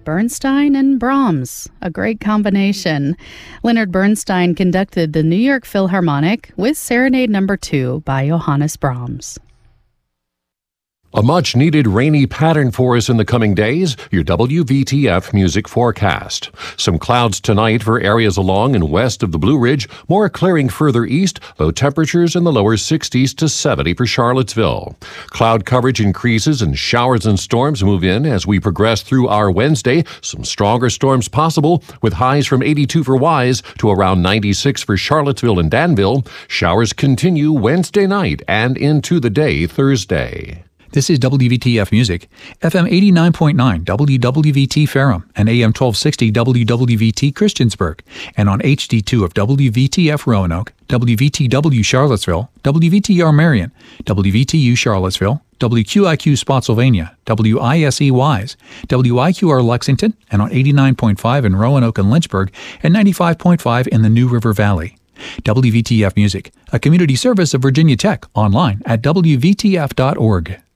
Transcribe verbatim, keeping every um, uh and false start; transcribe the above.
Bernstein and Brahms, a great combination. Leonard Bernstein conducted the New York Philharmonic with Serenade Number Two by Johannes Brahms. A much-needed rainy pattern for us in the coming days, your W V T F music forecast. Some clouds tonight for areas along and west of the Blue Ridge, more clearing further east, low temperatures in the lower sixties to seventy for Charlottesville. Cloud coverage increases and showers and storms move in as we progress through our Wednesday. Some stronger storms possible, with highs from eighty-two for Wise to around ninety-six for Charlottesville and Danville. Showers continue Wednesday night and into the day Thursday. This is W V T F Music, F M eighty-nine point nine W W V T Ferrum and A M twelve sixty W W V T Christiansburg, and on H D two of W V T F Roanoke, W V T W Charlottesville, W V T R Marion, W V T U Charlottesville, W Q I Q Spotsylvania, W I S E Wise, W I Q R Lexington, and on eighty-nine point five in Roanoke and Lynchburg, and ninety-five point five in the New River Valley. W V T F Music, a community service of Virginia Tech, online at W V T F dot org.